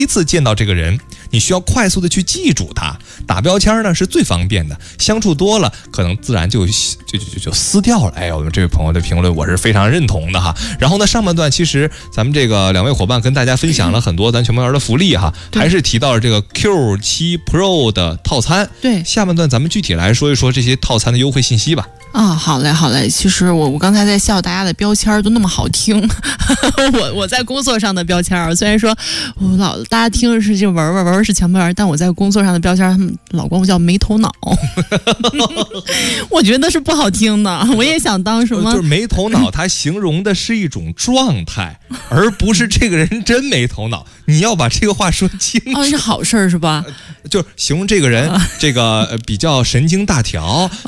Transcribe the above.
一次见到这个人，你需要快速的去记住他，打标签呢是最方便的，相处多了可能自然就撕掉了。哎，我们这位朋友的评论我是非常认同的哈。然后呢，上半段其实咱们这个两位伙伴跟大家分享了很多咱全猫园的福利哈，还是提到了这个 Q7 Pro 的套餐。 对， 下半段咱们具体来说一说这些套餐的优惠信息吧。 好嘞。其实我刚才在笑大家的标签都那么好听，我在工作上的标签，虽然说大家听的是这文是强标签，但我在工作上的标签，他们老管我叫没头脑，我觉得是不好听的。我也想当什么， 就是没头脑，它形容的是一种状态，而不是这个人真没头脑。你要把这个话说清楚。 是好事是吧？ 就是形容这个人这个比较神经大条，